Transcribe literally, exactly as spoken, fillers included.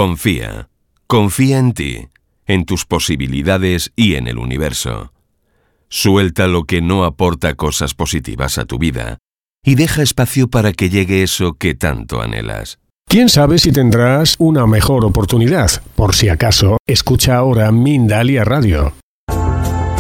Confía. Confía en ti, en tus posibilidades y en el universo. Suelta lo que no aporta cosas positivas a tu vida y deja espacio para que llegue eso que tanto anhelas. ¿Quién sabe si tendrás una mejor oportunidad? Por si acaso, escucha ahora Mindalia Radio.